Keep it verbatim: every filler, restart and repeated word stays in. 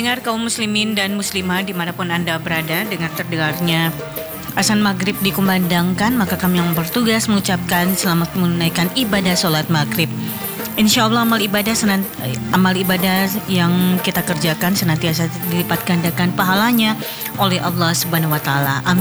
pendengar kaum muslimin dan muslimah dimanapun Anda berada, dengan terdengarnya azan maghrib dikumandangkan, maka kami yang bertugas mengucapkan selamat menunaikan ibadah sholat maghrib. Insya Allah amal ibadah senant- amal ibadah yang kita kerjakan senantiasa dilipat gandakan pahalanya oleh Allah Subhanahu Wa Taala. Amin.